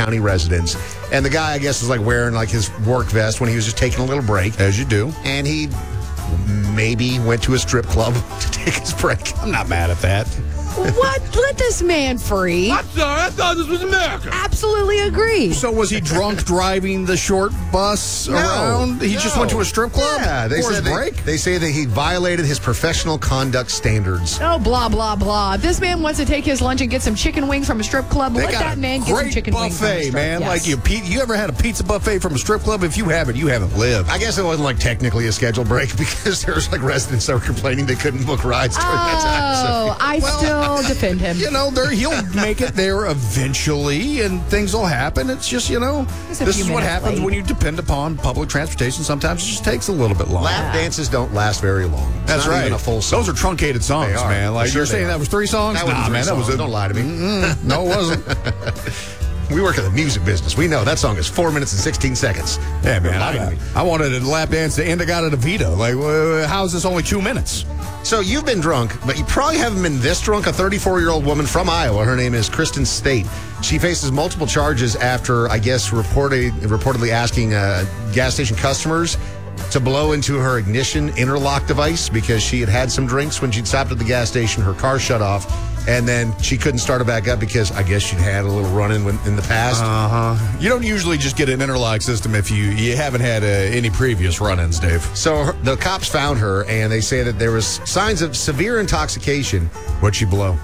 County residence. And the guy, I guess, was like wearing like his work vest when he was just taking a little break. As you do. And he maybe went to a strip club to take his break. I'm not mad at that. What? Let this man free. I'm sorry, I thought this was America. Absolutely agree. So was he drunk driving the short bus around? He just went to a strip club Yeah, for his break? They say that he violated his professional conduct standards. Oh, blah, blah, blah. If this man wants to take his lunch and get some chicken wings from a strip club, They let got that a man get some great chicken wings from a buffet, strip. man. Yes. Like you ever had a pizza buffet from a strip club? If you haven't, you haven't lived. I guess it wasn't like technically a scheduled break because there was like residents that were complaining they couldn't book rides during that time. Oh, I still defend him. You know, he'll make it there eventually, and things will happen. It's just, He's a this few is what minutes happens late. when you depend upon public transportation. Sometimes it just takes a little bit longer. Lap dances don't last very long. It's That's not right. even a full song. Those are truncated songs, They are. man. Like For sure you're they saying are. that was 3 songs? That wasn't Nah, three man, that was songs. a, Don't lie to me. No, it wasn't. We work in the music business. We know that song is 4 minutes and 16 seconds. Yeah, man. Don't lie to me. I wanted a lap dance to Indigata DeVito. Like, how is this only 2 minutes? So you've been drunk, but you probably haven't been this drunk. A 34-year-old woman from Iowa. Her name is Kristen State. She faces multiple charges after, I guess, reportedly asking gas station customers to blow into her ignition interlock device because she had some drinks when she'd stopped at the gas station. Her car shut off, and then she couldn't start it back up because I guess she'd had a little run-in in the past. You don't usually just get an interlock system if you haven't had any previous run-ins, Dave. So the cops found her, and they say that there was signs of severe intoxication. What'd she blow?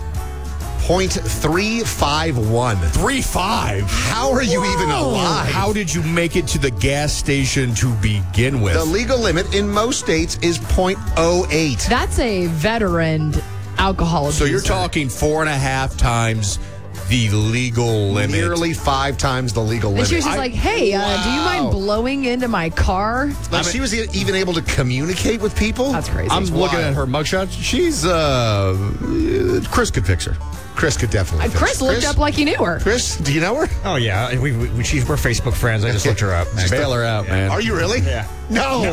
0.351. 3.5. How are you even alive? How did you make it to the gas station to begin with? The legal limit in most states is 0.08. That's a veteran alcohol So you're abuser. talking 4.5 times the legal limit. Nearly 5 times the legal And limit. she was just like, hey, do you Wow. mind blowing into my car? Like, she was even able to communicate with people? That's crazy. I'm looking at her mugshot. She's Chris could fix her. Chris could definitely fix Chris it. looked up like he knew her. Chris, do you know her? Oh, yeah. We're Facebook friends. I just looked her up. Bail her out, man. Are you really? Yeah. No.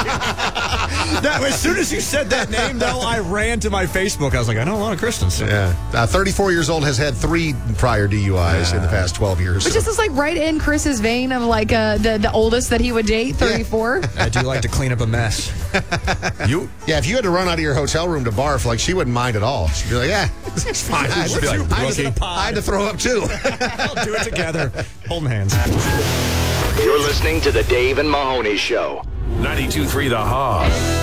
As soon as you said that name, though, I ran to my Facebook. I was like, I know a lot of Christians. Yeah. 34 years old, has had 3 prior DUIs in the past 12 years. Which is just like right in Chris's vein of like the oldest that he would date, 34. I do like to clean up a mess. You? Yeah, if you had to run out of your hotel room to barf, like, she wouldn't mind at all. She'd be like, yeah, it's fine. I She'd be like, I had to throw up, too. I'll do it together. Holding hands. You're listening to the Dave and Mahoney Show. 92.3 The Hog.